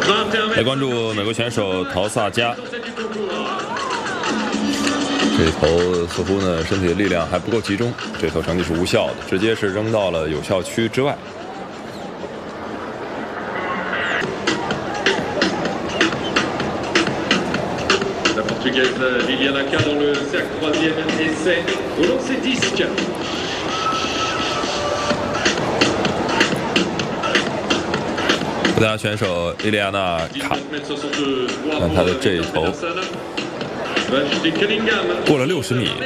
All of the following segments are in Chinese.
来关注美国选手陶萨加，这头似乎呢身体的力量还不够集中，这头成绩是无效的，直接是扔到了有效区之外。 Liliana K dans le cercle troisième essai au lancer disque. 葡萄牙选手莉莉安娜·卡，看她的这一头过了60米。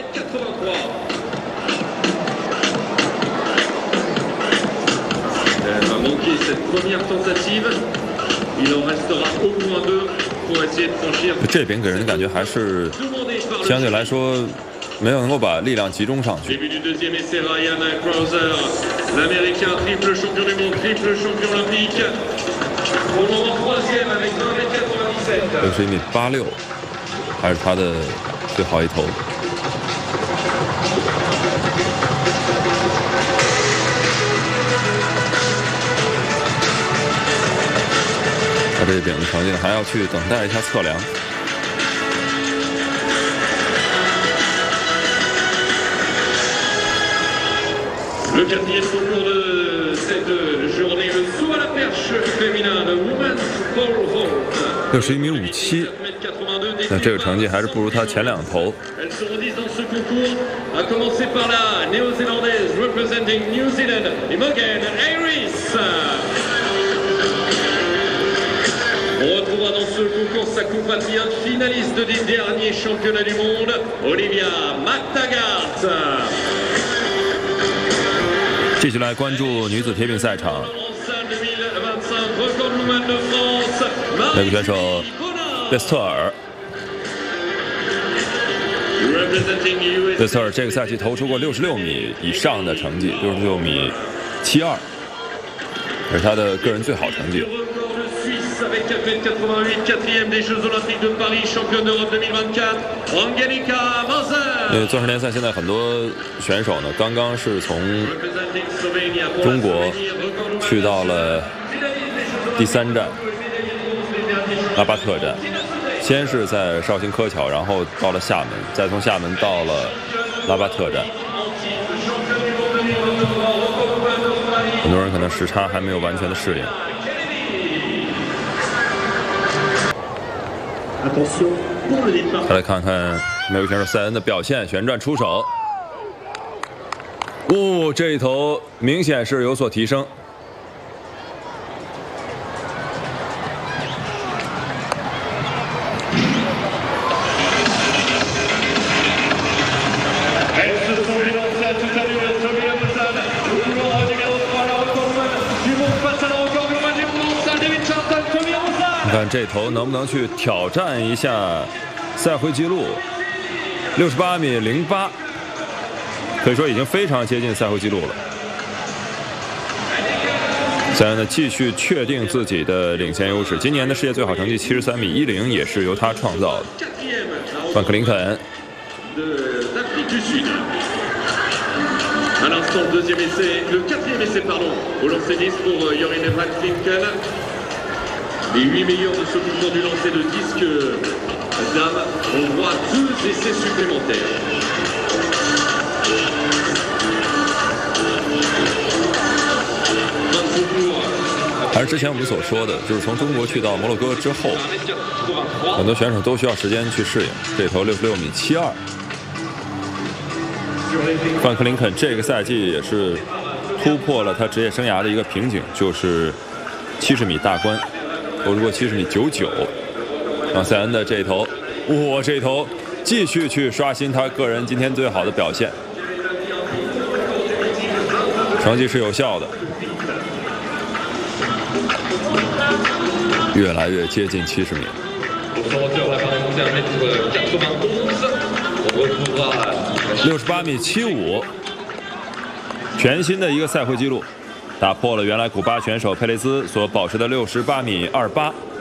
这边给人的感觉还是相对来说没有能够把力量集中上去。61.86米，还是他的最好一头。 他这饼的成绩呢，还要去等待一下测量。 Le quatrième concours de cette journée, le saut à la perche féminin, le women's pole vault. 61.57米，那这个成绩还是不如他前2头。 Elles se redisent dans ce concours, à commencer par la néo-zélandaise representing New Zealand, Imogen Hayes. On retrouvera dans ce concours sa compatriote finaliste des derniers championnats du monde, Olivia McTaggart. 继续来关注女子铁饼赛场，美国选手贝斯特尔。贝斯特尔这个赛季投出过66米以上的成绩，66.72米，这是他的个人最好成绩。 Avec 4,88, quatrième des Jeux Olympiques de Paris, championne d'Europe 2024, Angelika Moser. 钻石联赛现在很多选手呢，刚刚是从中国去到了第3站拉巴特站，先是在绍兴柯桥，然后到了厦门，再从厦门到了拉巴特站。很多人可能时差还没有完全的适应。 再来看看美国选手塞恩的表现，旋转出手，这一头明显是有所提升。看这头能不能去挑战一下赛会纪录，68.08米，可以说已经非常接近赛会纪录了。塞恩呢继续确定自己的领先优势，今年的世界最好成绩73.10米也是由他创造的。范克林肯。 À l'instant, le deuxième essai, le quatrième essai, pardon, au lancer disque pour Jorine Van Klinken. Les 8 meilleurs de ce concours du lancer de disque dames ont droit à 2 essais supplémentaires. 还是之前我们所说的，就是从中国去到摩洛哥之后，很多选手都需要时间去适应。这头66.72米，范克林肯这个赛季也是突破了他职业生涯的一个瓶颈，就是70米大关。 投出过70.99米，让塞恩的这一头，这一头继续去刷新他个人今天最好的表现，成绩是有效的，越来越接近70米。68.75米，全新的一个赛会纪录。 打破了原来古巴选手佩雷兹所保持的68.28米。